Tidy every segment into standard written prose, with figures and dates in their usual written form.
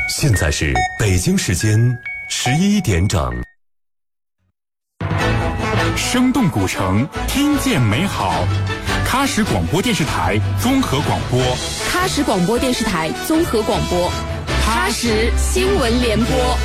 现在是北京时间11点整。 生动古城，听见美好。喀什广播电视台综合广播， 喀什广播电视台综合广播，喀什新闻联播。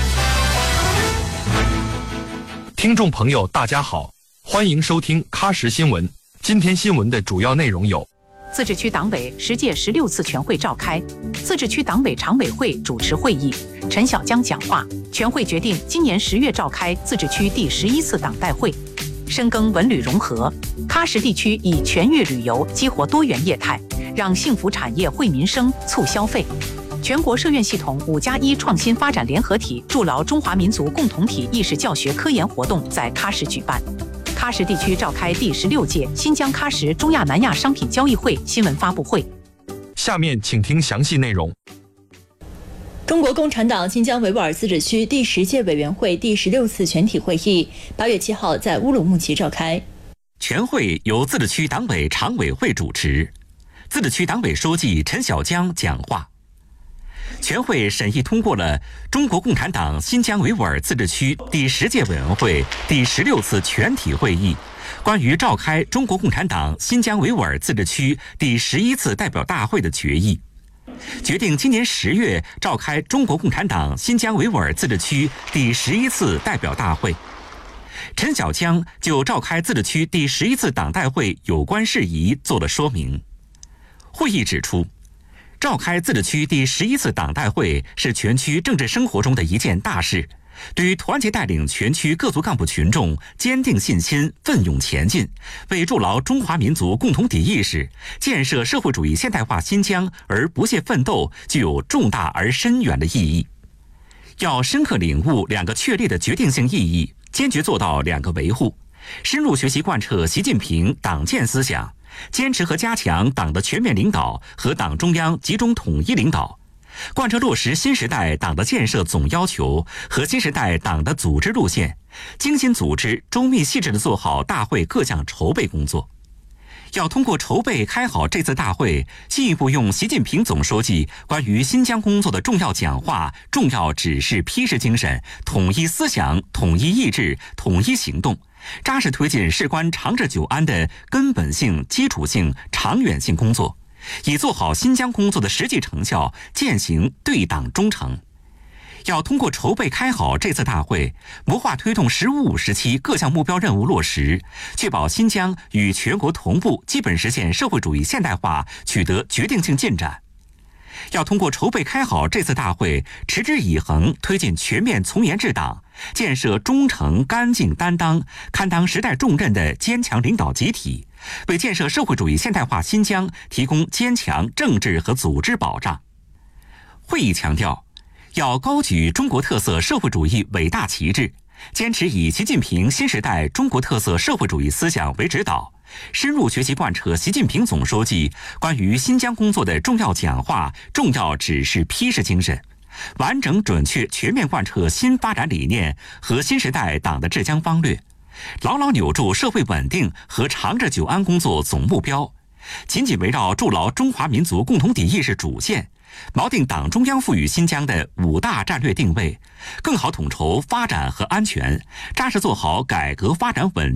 听众朋友，大家好，欢迎收听喀什新闻。今天新闻的主要内容有： 自治区党委10届16次全会召开，自治区党委常委会主持会议，陈小江讲话。全会决定今年10月召开自治区第11次党代会，深耕文旅融合。喀什地区以全域旅游激活多元业态，让幸福产业惠民生、促消费。全国社院系统5+1创新发展联合体筑牢中华民族共同体意识教学科研活动在喀什举办。喀什地区召开第16届新疆喀什中亚南亚商品交易会新闻发布会。 下面请听详细内容。 中国共产党新疆维吾尔自治区第10届委员会第16次全体会议8月7号在乌鲁木齐召开。 全会由自治区党委常委会主持，自治区党委书记陈小江讲话。全会审议通过了中国共产党新疆维吾尔自治区第10届委员会第16次全体会议关于召开中国共产党新疆维吾尔自治区第11次代表大会的决议，决定今年10月召开中国共产党新疆维吾尔自治区第11次代表大会。陈小江就召开自治区第11次党代会有关事宜做了说明。会议指出，召开自治区第11次党代会是全区政治生活中的一件大事，对于团结带领全区各族干部群众坚定信心、奋勇前进，为筑牢中华民族共同体意识、建设社会主义现代化新疆而不懈奋斗，具有重大而深远的意义。要深刻领悟2个确立的决定性意义，坚决做到2个维护，深入学习贯彻习近平党建思想，坚持和加强党的全面领导和党中央集中统一领导，贯彻落实新时代党的建设总要求和新时代党的组织路线，精心组织、周密细致地做好大会各项筹备工作。要通过筹备开好这次大会，进一步用习近平总书记关于新疆工作的重要讲话、重要指示批示精神，统一思想、统一意志、统一行动，扎实推进事关长治久安的根本性、基础性、长远性工作，以做好新疆工作的实际成效践行对党忠诚。要通过筹备开好这次大会，谋划推动“十五五”时期各项目标任务落实，确保新疆与全国同步基本实现社会主义现代化取得决定性进展。要通过筹备开好这次大会，持之以恒推进全面从严治党，建设忠诚、干净、担当、堪当时代重任的坚强领导集体，为建设社会主义现代化新疆提供坚强政治和组织保障。会议强调，要高举中国特色社会主义伟大旗帜，坚持以习近平新时代中国特色社会主义思想为指导，深入学习贯彻习近平总书记关于新疆工作的重要讲话、重要指示批示精神，完整准确全面贯彻新发展理念和新时代党的治疆方略，牢牢扭住社会稳定和长治久安工作总目标，紧紧围绕筑牢中华民族共同体意识主线，锚定党中央赋予新疆的5大战略定位，更好统筹发展和安全，扎实做好改革发展稳